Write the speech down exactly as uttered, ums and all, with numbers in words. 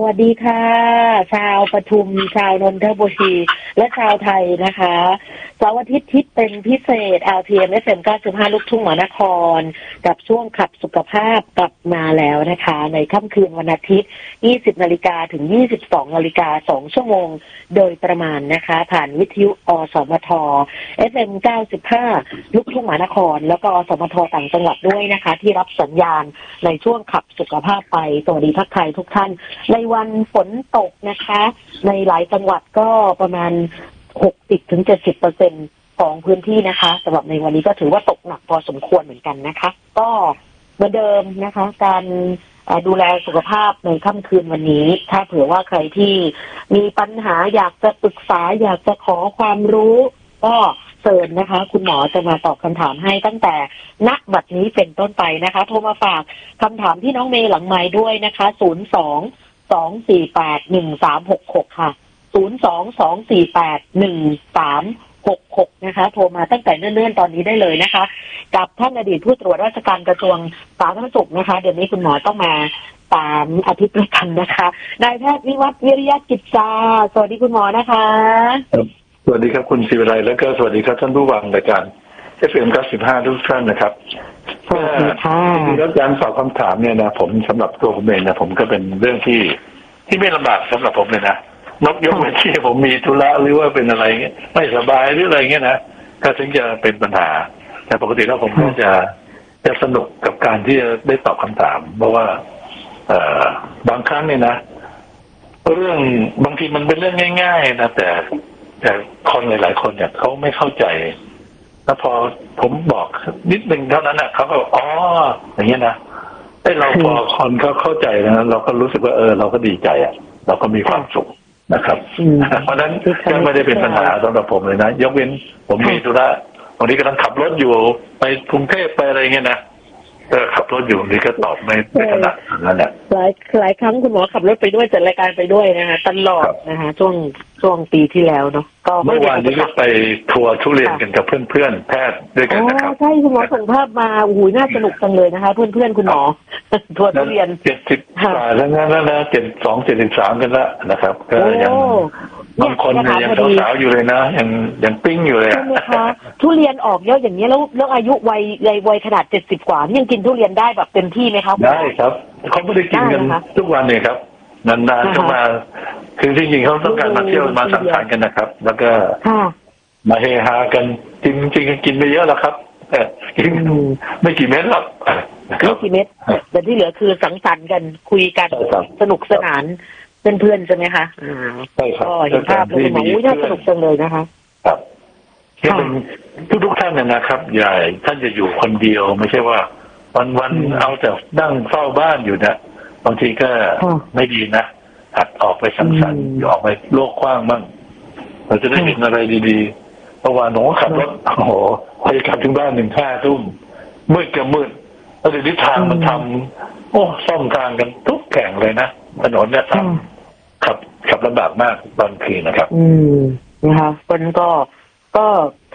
วัสดีค่ะชาวปทุมชาวนนทบุรีและชาวไทยนะคะเสาร์อาทิตย์ทิศเป็นพิเศษ แอล ที เอ็ม เอฟ เอ็ม เก้าสิบห้า ลูกทุ่งมหานครกับช่วงขับสุขภาพกลับมาแล้วนะคะในค่ำคืนวันอาทิตย์ ยี่สิบนาฬิกา ถึง ยี่สิบสองนาฬิกา สองชั่วโมงโดยประมาณนะคะผ่านวิทยุอสมท เอฟ เอ็ม เก้าสิบห้า ลูกทุ่งมหานครแล้วก็อสมทต่างจังหวัดด้วยนะคะที่รับสัญญาณในช่วงขับสุขภาพไปสวัสดีทักทายทุกท่านในวันฝนตกนะคะในหลายจังหวัดก็ประมาณ หกสิบถึงเจ็ดสิบเปอร์เซ็นต์ ของพื้นที่นะคะสำหรับในวันนี้ก็ถือว่าตกหนักพอสมควรเหมือนกันนะคะก็เหมือนเดิมนะคะการดูแลสุขภาพในค่ำคืนวันนี้ถ้าเผื่อว่าใครที่มีปัญหาอยากจะปรึกษาอยากจะขอความรู้ก็เชิญนะคะคุณหมอจะมาตอบคำถามให้ตั้งแต่ณบัดนี้เป็นต้นไปนะคะโทรมาฝากคำถามที่น้องเมย์หลังไมค์ด้วยนะคะศูนย์ สอง สอง สี่ แปด หนึ่ง สาม หก หกค่ะศูนย์ สอง สอง สี่ แปด หนึ่ง สาม หก หกนะคะโทรมาตั้งแต่เนิ่นๆตอนนี้ได้เลยนะคะกับท่านอดีตผู้ตรวจราชการกระทรวงสาธารณสุขนะคะเดี๋ยวนี้คุณหมอต้องมาตามอาทิตย์ด้วยกันนะคะนายแพทย์วิวัฒน์วิริยะกิจจาสวัสดีคุณหมอนะคะสวัสดีครับคุณศิวิไลแล้วก็สวัสดีครับท่านผู้ฟังรายการ เอฟ เอ็ม เก้าสิบห้า ทุกท่านนะครับสวัสดีค่ะแล้วการตอบคำถามเนี่ยนะผมสำหรับตัวผมเองนะผมก็เป็นเรื่องที่ที่ไม่ลำบากสำหรับผมเลยนะนกยกเว้นที่ผมมีธุระหรือว่าเป็นอะไรเงี้ยไม่สบายหรืออะไรเงี้ยนะก็ถึงจะเป็นปัญหาแต่ปกติแล้วผมก็จะจะสนุกกับการที่จะได้ตอบคำถามเพราะว่าเอ่อบางครั้งเนี่ยนะเรื่องบางทีมันเป็นเรื่องง่ายๆนะแต่แต่คนหลายๆคนเนี่ยเขาไม่เข้าใจแล้วพอผมบอกนิดนึงเท่านั้นนะเขาก็อ๋ออย่างเงี้ยนะไอ้เราพอคนเขาเข้าใจนะเราก็รู้สึกว่าเออเราก็ดีใจอ่ะเราก็มีความสุขนะครับเพราะฉะนั้นก็ไม่ได้เป็นปัญหาสำหรับผมเลยนะยกเว้นผมมีธุระวันนี้กำลังขับรถอยู่ไปกรุงเทพไปอะไรเงี้ยนะเออขับรถอยู่นี่ก็ตอบไม่ไม่ถนัดนั่นแหละหลายหลายครั้งคุณหมอขับรถไปด้วยจัดรายการไปด้วยนะคะตลอดนะคะช่วงช่วงปีที่แล้วเนาะก็เมื่อวานนี้ก็ไปทัวร์ทุเรียนกันกับเพื่อนๆแพทย์ด้วยกันนะครับใช่คุณหมอส่งภาพมาโอ้โหน่าสนุกจังเลยนะคะเพื่อนๆคุณหมอทัวร์ทุเรียนเจ็ดสิบกว่าแล้วนะแล้วนะเจ็ดสองเจ็ดสิบสามกันละนะครับก็ยังบางคนเนี่ยยังสาวๆอยู่เลยนะยังยังปิ้งอยู่เลยใช่ไหมคะทุเรียนออกเยอะอย่างนี้แล้วแล้วอายุวัยวัยขนาดเจ็ดสิบกว่ายังกินทุเรียนได้แบบเต็มที่ไหมครับได้ครับเขาไม่ได้กินกันทุกวันเนี่ยครับนานๆเข้ามาคือจริงๆเขาต้องการมาเที่ยวมาสังสรรค์กันนะครับแล้วก็มาเฮฮากันจริงๆกินไม่เยอะหรอกครับกินไม่กี่เม็ดหรอกไม่กี่เม็ดแต่ที่เหลือคือสังสรรค์กันคุยกันสนุกสนานเพื่อนๆใช่ไหมคะใช่ครับก็เห็นภาพแล้วคุณหมออุ้ยน่าสนุกจังเลยนะคะครับที่เป็นทุกๆท่านเนี่ยนะครับใหญ่ท่านจะอยู่คนเดียวไม่ใช่ว่าวันๆเอาแต่นั่งเฝ้าบ้านอยู่นะบางทีก็ไม่ดีนะหัดออกไปสังสรรค์ออกไปโลกกว้างบ้างเราจะได้เห็นอะไรดีๆเพราะว่าหนูขับรถโอ้โหไปกลับถึงบ้านหนึ่งห้าทุ่มมืดกับมืดแล้วเดี๋ยวนี้ทางมันทำโอ้ซ่อมทางกันทุกแข่งเลยนะถนนเนี่ยทำขับขับลำบากมากตอนคืนนะครับอืมนะคะมันก็ก็